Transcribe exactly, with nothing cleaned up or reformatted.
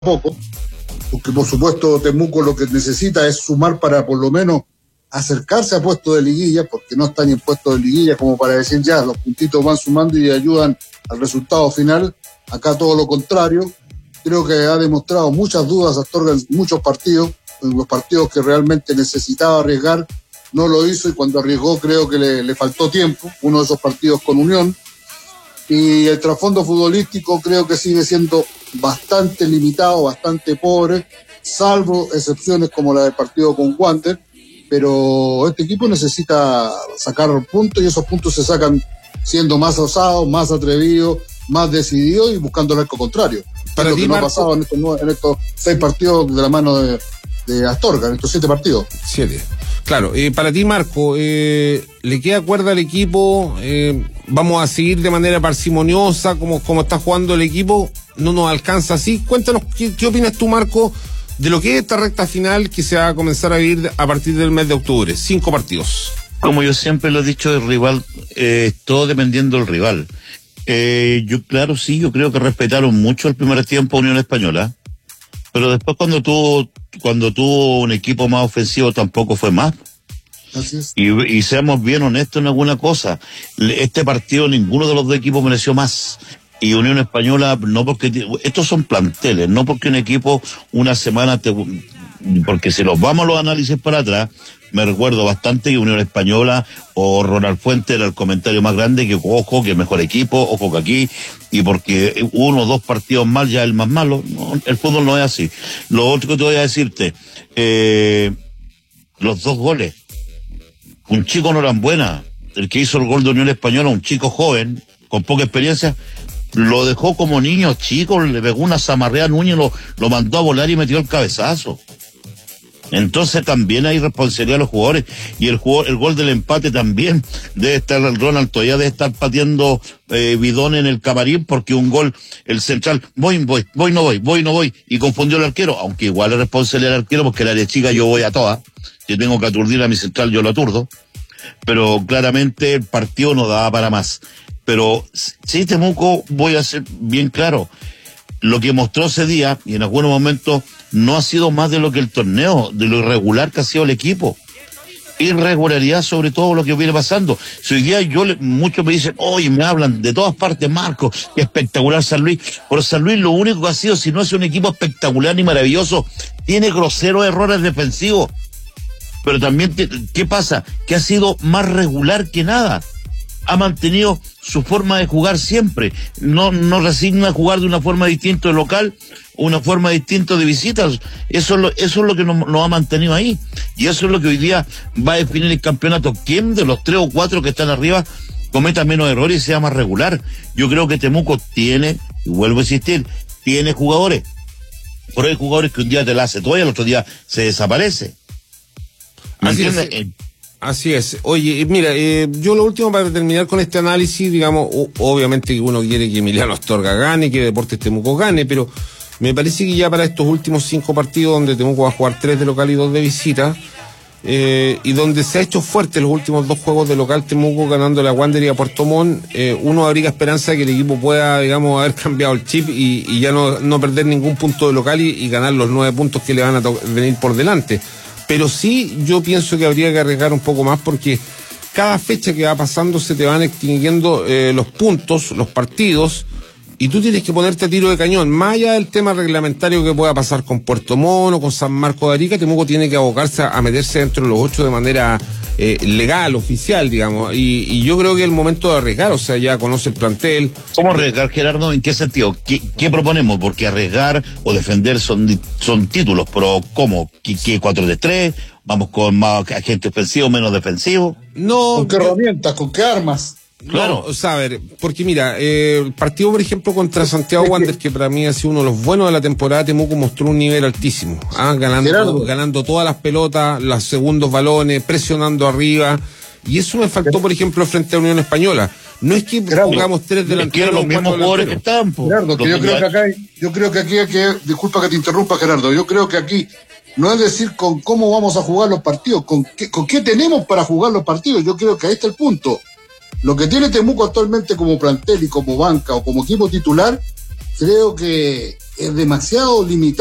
poco, porque por supuesto Temuco lo que necesita es sumar para por lo menos acercarse a puestos de liguilla, porque no están en puestos de liguilla como para decir ya, los puntitos van sumando y ayudan al resultado final. Acá todo lo contrario, creo que ha demostrado muchas dudas Astorga en muchos partidos, en los partidos que realmente necesitaba arriesgar, no lo hizo, y cuando arriesgó creo que le, le faltó tiempo, uno de esos partidos con Unión. Y el trasfondo futbolístico creo que sigue siendo bastante limitado, bastante pobre, salvo excepciones como la del partido con Wander, pero este equipo necesita sacar puntos y esos puntos se sacan siendo más osados, más atrevidos, más decididos y buscando el arco contrario. Para es lo ti, que no Marco, ha pasado en estos, en estos seis partidos de la mano de, de Astorga, en estos siete partidos. Siete. Claro, eh, para ti, Marco, eh, ¿le queda cuerda al equipo? Eh, ¿Vamos a seguir de manera parsimoniosa como, como está jugando el equipo? ¿No nos alcanza así? Cuéntanos, ¿qué, qué opinas tú, Marco, de lo que es esta recta final que se va a comenzar a vivir a partir del mes de octubre? Cinco partidos. Como yo siempre lo he dicho, el rival, eh, todo dependiendo del rival. Eh, yo, claro, sí, yo creo que respetaron mucho el primer tiempo Unión Española, pero después cuando tuvo, cuando tuvo un equipo más ofensivo tampoco fue más. Así es. Y, y seamos bien honestos en alguna cosa, este partido ninguno de los dos equipos mereció más. Y Unión Española, no porque, estos son planteles, no porque un equipo una semana te, porque si los vamos a los análisis para atrás, me recuerdo bastante que Unión Española o Ronald Fuentes era el comentario más grande, que ojo, que mejor equipo, ojo que aquí, y porque uno o dos partidos mal ya es el más malo. No, el fútbol no es así. Lo otro que te voy a decirte, eh, los dos goles, un chico Norambuena, el que hizo el gol de Unión Española, un chico joven, con poca experiencia, lo dejó como niño chico, le pegó una zamarrea a Núñez, lo, lo mandó a volar y metió el cabezazo. Entonces también hay responsabilidad de los jugadores, y el jugador, el gol del empate también debe estar, el Ronald todavía debe estar pateando eh, bidón en el camarín, porque un gol, el central, voy, voy, voy, no voy, voy, no voy, y confundió al arquero, aunque igual es responsabilidad del arquero, porque el área chica yo voy a todas, si tengo que aturdir a mi central yo lo aturdo, pero claramente el partido no daba para más. Pero sí, Temuco, voy a ser bien claro, lo que mostró ese día, y en algunos momentos, no ha sido más de lo que el torneo, de lo irregular que ha sido el equipo. Irregularidad sobre todo lo que viene pasando. Si hoy día yo, muchos me dicen, oye, me hablan de todas partes, Marco, qué espectacular San Luis. Por San Luis lo único que ha sido, si no es un equipo espectacular ni maravilloso, tiene groseros errores defensivos. Pero también, ¿qué pasa? Que ha sido más regular que nada. Ha mantenido su forma de jugar siempre. No, no resigna a jugar de una forma distinta de local, o una forma distinta de visitas. Eso es lo, eso es lo que nos, nos ha mantenido ahí. Y eso es lo que hoy día va a definir el campeonato. ¿Quién de los tres o cuatro que están arriba cometa menos errores y sea más regular? Yo creo que Temuco tiene, y vuelvo a insistir, tiene jugadores. Pero hay jugadores que un día te la hace toda y el otro día se desaparece. ¿Me Así entiendes? es. Así es. Oye, mira, eh, yo lo último para terminar con este análisis, digamos, o, obviamente que uno quiere que Emiliano Astorga gane, que Deportes Temuco gane, pero me parece que ya para estos últimos cinco partidos, donde Temuco va a jugar tres de local y dos de visita, eh, y donde se ha hecho fuerte los últimos dos juegos de local, Temuco ganándole a Wander y a Puerto Montt, eh, uno abriga esperanza de que el equipo pueda, digamos, haber cambiado el chip y, y ya no, no perder ningún punto de local y, y ganar los nueve puntos que le van a to- venir por delante. Pero sí, yo pienso que habría que arriesgar un poco más, porque cada fecha que va pasando se te van extinguiendo eh, los puntos, los partidos, y tú tienes que ponerte a tiro de cañón. Más allá del tema reglamentario que pueda pasar con Puerto Montt o con San Marcos de Arica, Temuco tiene que abocarse a, a meterse dentro de los ocho de manera eh, legal, oficial, digamos. Y, y yo creo que es el momento de arriesgar, o sea, ya conoce el plantel. ¿Cómo arriesgar, Gerardo? ¿En qué sentido? ¿Qué, qué proponemos? Porque arriesgar o defender son, son títulos, pero ¿cómo? ¿Qué, qué cuatro de tres? ¿Vamos con más agente ofensivo, menos defensivo? No. ¿Con qué yo... herramientas? ¿Con qué armas? Claro. No, o sea, a ver, porque mira, eh, el partido, por ejemplo, contra Santiago Wander, que para mí ha sido uno de los buenos de la temporada, Temuco mostró un nivel altísimo, ¿ah? ganando, ganando todas las pelotas, los segundos balones, presionando arriba, y eso me faltó, por ejemplo, frente a Unión Española. No es que Gerardo, jugamos tres delanteros, es que los mismos jugadores que están, po. Gerardo, que yo creo que acá, yo creo que aquí hay que, disculpa que te interrumpa, Gerardo, yo creo que aquí no es decir con cómo vamos a jugar los partidos, con qué, con qué tenemos para jugar los partidos. Yo creo que ahí está el punto. Lo que tiene Temuco actualmente como plantel y como banca o como equipo titular, creo que es demasiado limitado.